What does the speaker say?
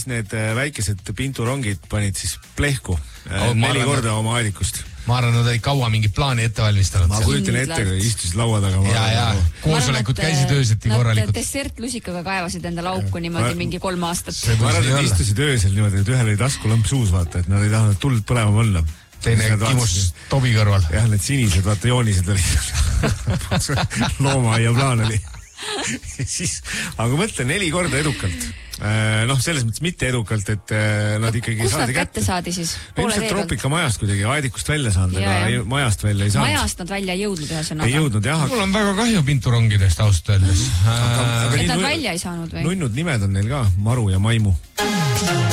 siis need väikesed pinturongid panid siis plehku 4 korda oma aedikust. Ma arvan, nad olid kaua mingi plaani ette valmistanud. Ma kujutan ette, istusid laua taga. Ja. Koosolekud käisid ööseti korralikult. Nad dessertlusikaga kaevasid enda lauku niimoodi mingi 3 aastat. Ma arvan, et istusid öösel niimoodi, et ühel oli taskulamp suus, vaata, et nad ei tahtnud tuld põlema mõlla. Teine kimus Tobi kõrval. Jah, need sinised, vaata, joonised olid. Loomaaia plaan oli. Aga mõtlen 4 korda edukalt. Selles mõttes mitte edukalt, et nad ikkagi kus saadi kätte saadi siis? Ilmselt Troopika majast kuidagi aedikust välja saanud, aga majast välja ei saanud. Majast nad välja ei jõudnud ühesõnaga. Ei jõudnud, jah. Mul on väga kahju pinturongidest ausalt öeldes. Et nad välja ei saanud või? Nunnud nimed on neil ka, Maru ja Maimu.